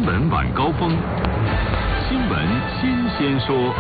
闻晚高峰，新闻新鲜说。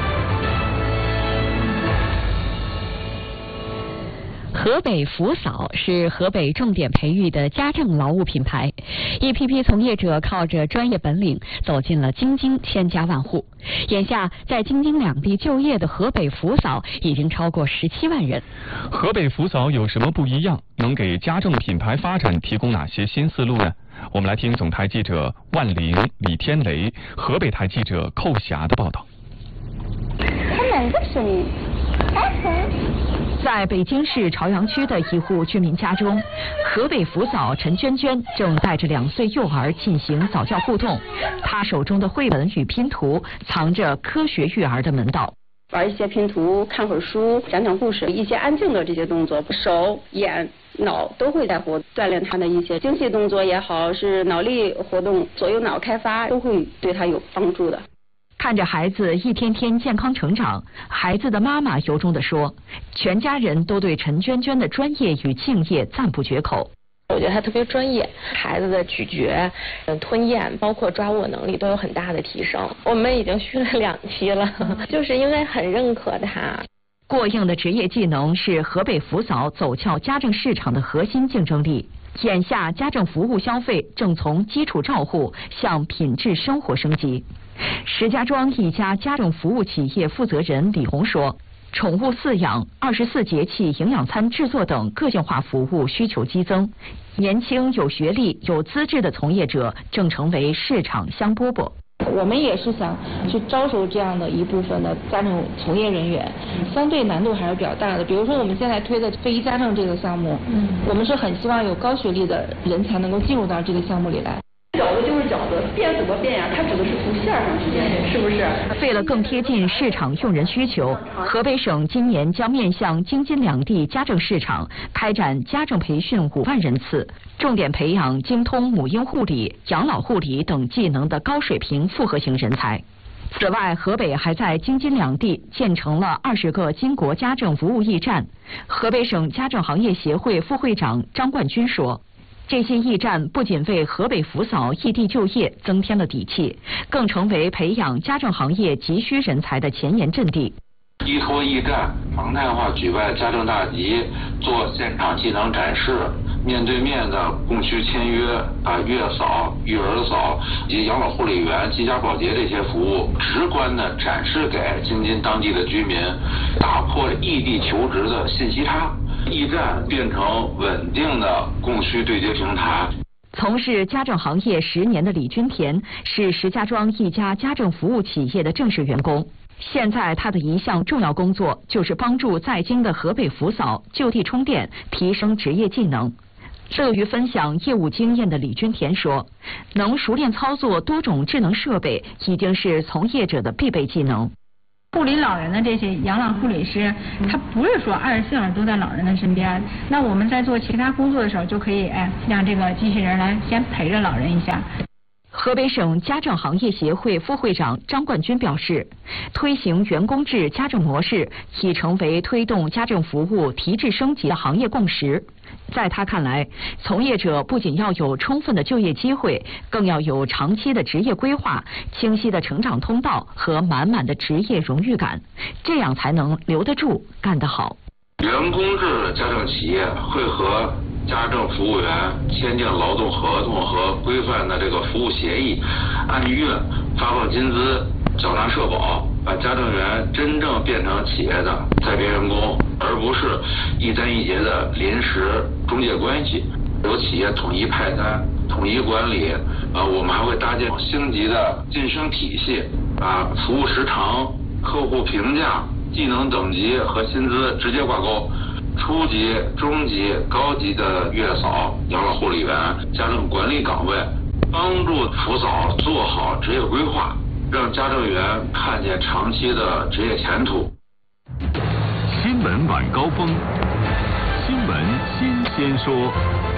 河北福嫂是河北重点培育的家政劳务品牌，一批批从业者靠着专业本领走进了京津千家万户。眼下，在京津两地就业的河北福嫂已经超过17万人。 河北福嫂有什么不一样？能给家政品牌发展提供哪些新思路呢？我们来听总台记者万玲、李天雷、河北台记者寇霞的报道。 开门的声音，开门。 在北京市朝阳区的一户居民家中，河北福嫂陈娟娟正带着2岁幼儿进行早教互动。她手中的绘本与拼图藏着科学育儿的门道。 玩一些拼图，看会儿书，讲讲故事，一些安静的这些动作，手、眼、脑都会在活，锻炼他的一些精细动作也好，是脑力活动、左右脑开发，都会对他有帮助的。 看着孩子一天天健康成长，孩子的妈妈由衷地说，全家人都对陈娟娟的专业与敬业赞不绝口。 我觉得他特别专业，孩子的咀嚼、吞咽，包括抓握能力都有很大的提升。我们已经续了2期了，就是因为很认可他。 过硬的职业技能是河北福嫂走俏家政市场的核心竞争力。眼下，家政服务消费正从基础照护向品质生活升级。石家庄一家家政服务企业负责人李红说，宠物饲养、24节气营养餐制作等个性化服务需求激增，年轻有学历、有资质的从业者正成为市场香饽饽。 我们也是想去招收这样的一部分的家政从业人员，相对难度还是比较大的。比如说我们现在推的非遗家政这个项目，我们是很希望有高学历的人才能够进入到这个项目里来。 饺子就是饺子，变怎么变呀？它指的是从馅上之间，是不是？ 为了更贴近市场用人需求，河北省今年将面向京津两地家政市场开展家政培训5万人次，重点培养精通母婴护理、养老护理等技能的高水平复合型人才。此外，河北还在京津两地建成了20个金国家政服务驿站。河北省家政行业协会副会长张冠军说，这些驿站不仅为河北福嫂异地就业增添了底气，更成为培养家政行业急需人才的前沿阵地。 依托驿站，常态化举办家政大集，做现场技能展示，面对面的供需签约，把月嫂、育儿嫂以及养老护理员、居家保洁这些服务直观的展示给京津当地的居民，打破异地求职的信息差。驿站变成稳定的供需对接平台。 从事家政行业10年的李君田是石家庄一家家政服务企业的正式员工。现在他的一项重要工作就是帮助在京的河北福嫂就地充电，提升职业技能。乐于分享业务经验的李君田说，能熟练操作多种智能设备已经是从业者的必备技能。 护理老人的这些养老护理师，他不是说24小时都在老人的身边，那我们在做其他工作的时候，就可以让这个机器人来先陪着老人一下。 河北省家政行业协会副会长张冠军表示，推行员工制家政模式已成为推动家政服务提质升级的行业共识。在他看来，从业者不仅要有充分的就业机会，更要有长期的职业规划、清晰的成长通道和满满的职业荣誉感，这样才能留得住、干得好。 员工制家政企业会和家政服务员签订劳动合同和规范的这个服务协议，按月发放薪资、缴纳社保，把家政员真正变成企业的在编员工，而不是一单一结的临时中介关系。由企业统一派单、统一管理。我们还会搭建星级的晋升体系，把服务时长、客户评价、技能等级和薪资直接挂钩。初级、中级、高级的月嫂、养老护理员、家政管理岗位，帮助福嫂做好职业规划，让家政员看见长期的职业前途。 新闻晚高峰，新闻新鲜说。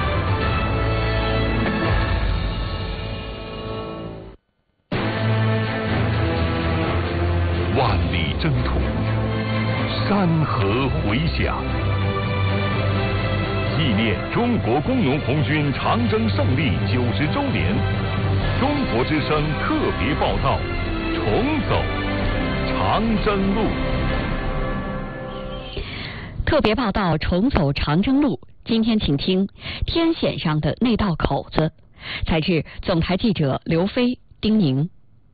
万里征途，山河回响。纪念中国工农红军长征胜利90周年， 中国之声特别报道，重走长征路。 特别报道重走长征路，今天请听天险上的那道口子。采自总台记者刘飞、丁宁。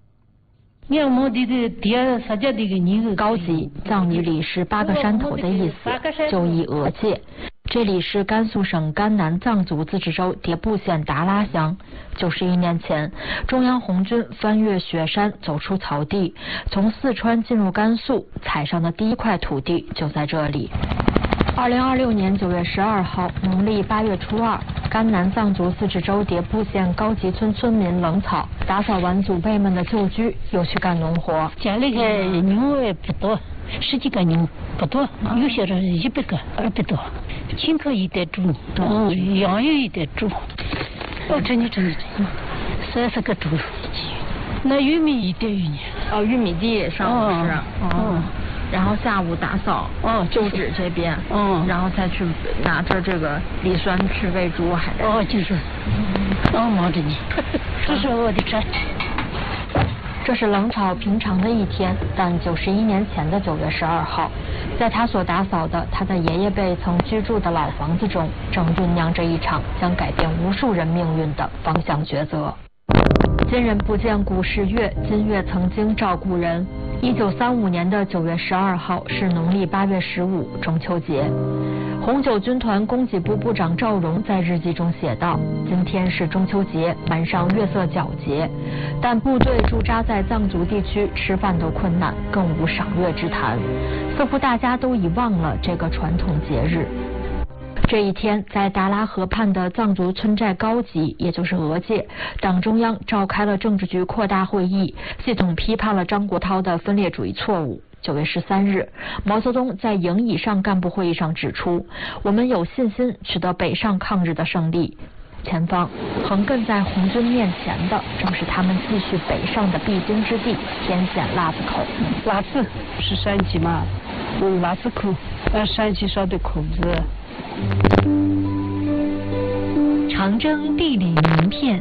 高级藏语里是8个山头的意思，就译额界。这里是甘肃省甘南藏族自治州迭部县达拉乡。91年前，中央红军翻越雪山，走出草地，从四川进入甘肃，踩上的第一块土地就在这里。2026年9月12号，农历8月初2，甘南藏族自治州迭部县高级村村民冷草打扫完祖辈们的旧居，又去干农活。 家里的人也不多，10几个人不多，有些人100个、200多，亲口一点猪，羊有一点猪，真的，30个猪。那玉米一点玉米。 玉米地上午是。然后下午打扫旧址这边，然后再去拿着这个锂酸去喂猪，还就是，忙着呢，这是我的车。 这是冷草平常的一天，但91年前的9月12号，在他所打扫的他的爷爷辈曾居住的老房子中，正酝酿着一场将改变无数人命运的方向抉择。今人不见古时月，今月曾经照顾人。1935年的9月12号是农历8月15，中秋节。红九军团供给部部长赵荣在日记中写道：今天是中秋节，门上月色皎洁，但部队驻扎在藏族地区，吃饭都困难，更无赏月之谈，似乎大家都遗忘了这个传统节日。这一天，在达拉河畔的藏族村寨高级，也就是额界，党中央召开了政治局扩大会议，系统批判了张国焘的分裂主义错误。9月13日，毛泽东在营以上干部会议上指出，我们有信心取得北上抗日的胜利。前方横亘在红军面前的，正是他们继续北上的必经之地——天险腊子口。 腊子是山鸡嘛？腊子口，山鸡烧的口子。 长征地理名片。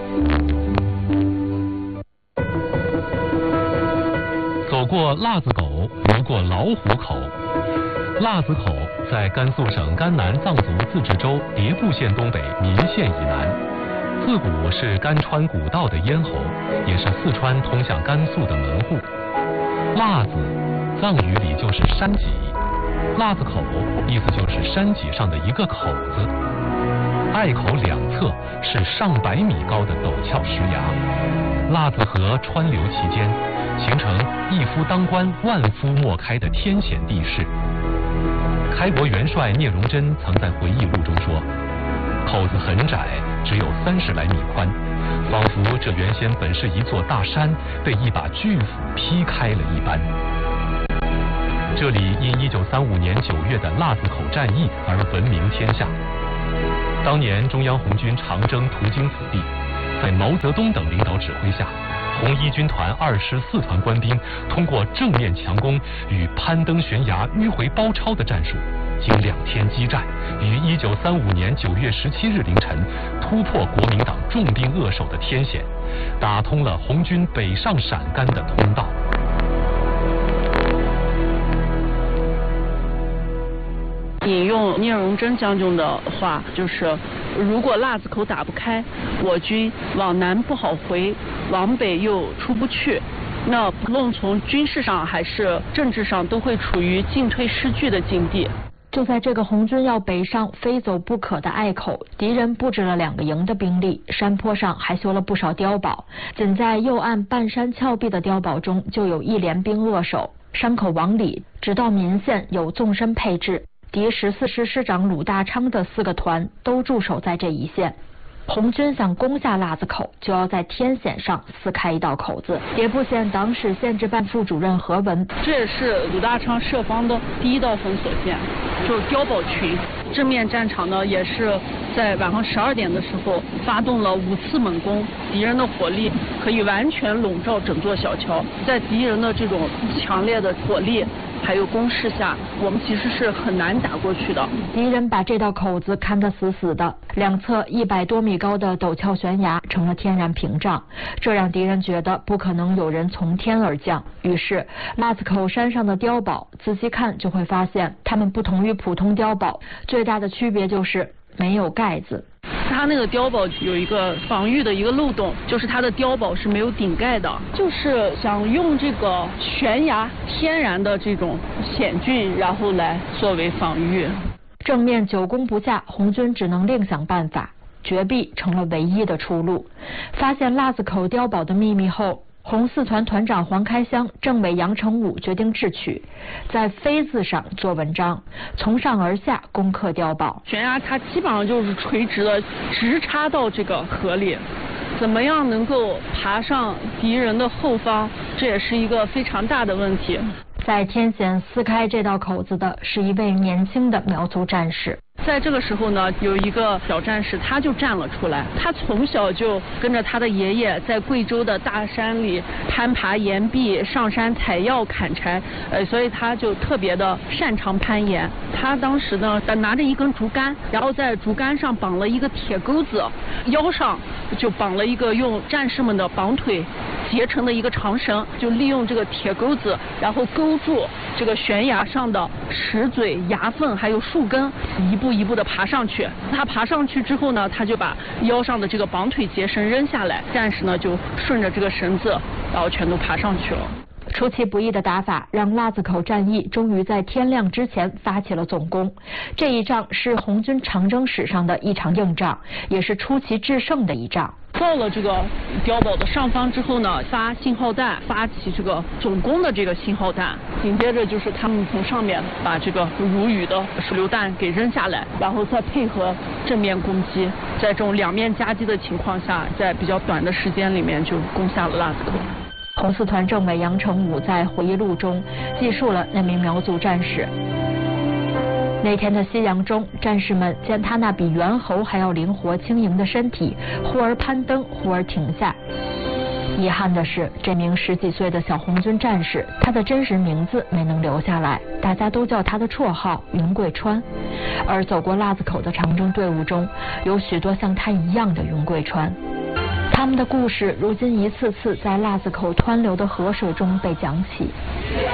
走过腊子沟，游过老虎口。腊子口在甘肃省甘南藏族自治州迭部县东北岷县以南，自古是甘川古道的咽喉，也是四川通向甘肃的门户。腊子，藏语里就是山脊。腊子口意思就是山脊上的一个口子，隘口两侧是上百米高的陡峭石崖。腊子河川流其间，形成一夫当关万夫莫开的天险地势。开国元帅聂荣臻曾在回忆录中说，口子很窄，只有30来米宽，仿佛这原先本是一座大山，被一把巨斧劈开了一般。这里因1935年9月的腊子口战役而闻名天下。当年中央红军长征途经此地，在毛泽东等领导指挥下，红一军团2师4团官兵通过正面强攻与攀登悬崖迂回包抄的战术，经2天激战，于1935年9月17日凌晨突破国民党重兵扼守的天险，打通了红军北上陕甘的通道。 引用聂荣臻将军的话，就是如果腊子口打不开，我军往南不好回，往北又出不去，那不论从军事上还是政治上，都会处于进退失据的境地。 就在这个红军要北上非走不可的隘口，敌人布置了2个营的兵力，山坡上还修了不少碉堡，仅在右岸半山峭壁的碉堡中就有1连兵扼守。山口往里直到岷县有纵深配置，敌14师师长鲁大昌的4个团都驻守在这一线。红军想攻下腊子口，就要在天险上撕开一道口子。迭部县党史县治办副主任何文， 这也是鲁大昌设防的第一道封锁线，就是碉堡群。正面战场呢，也是在晚上12点的时候发动了5次猛攻，敌人的火力可以完全笼罩整座小桥。在敌人的这种强烈的火力还有攻势下，我们其实是很难打过去的。 敌人把这道口子看得死死的，两侧100多米高的陡峭悬崖成了天然屏障，这让敌人觉得不可能有人从天而降。于是腊子口山上的碉堡，仔细看就会发现，它们不同于普通碉堡，最大的区别就是没有盖子。 它那个碉堡有一个防御的一个漏洞，就是它的碉堡是没有顶盖的，就是想用这个悬崖天然的这种险峻，然后来作为防御。 正面久攻不下，红军只能另想办法，绝壁成了唯一的出路。发现腊子口碉堡的秘密后，红四团团长黄开湘、政委杨成武决定智取，在飞字上做文章，从上而下攻克碉堡。 悬崖它基本上就是垂直的，直插到这个河里。怎么样能够爬上敌人的后方，这也是一个非常大的问题。 在天险撕开这道口子的是一位年轻的苗族战士。 在这个时候呢，有一个小战士他就站了出来，他从小就跟着他的爷爷在贵州的大山里攀爬岩壁，上山采药砍柴，所以他就特别的擅长攀岩。他当时呢拿着一根竹竿，然后在竹竿上绑了一个铁钩子，腰上就绑了一个用战士们的绑腿结成的一个长绳，就利用这个铁钩子，然后勾住这个悬崖上的石嘴、崖缝还有树根，一步一步的爬上去。他爬上去之后呢，他就把腰上的这个绑腿结绳扔下来，战士呢就顺着这个绳子，然后全都爬上去了。 出其不意的打法让腊子口战役终于在天亮之前发起了总攻。这一仗是红军长征史上的一场硬仗，也是出奇制胜的一仗。 到了这个碉堡的上方之后呢，发信号弹，发起这个总攻的这个信号弹。紧接着就是他们从上面把这个如雨的手榴弹给扔下来，然后再配合正面攻击，在这种两面夹击的情况下，在比较短的时间里面就攻下了腊子口。 红四团政委杨成武在回忆录中记述了那名苗族战士。那天的夕阳中，战士们见他那比猿猴还要灵活轻盈的身体，忽而攀登，忽而停下。遗憾的是，这名10几岁的小红军战士，他的真实名字没能留下来，大家都叫他的绰号云贵川。而走过腊子口的长征队伍中，有许多像他一样的云贵川。他们的故事如今一次次在腊子口湍流的河水中被讲起。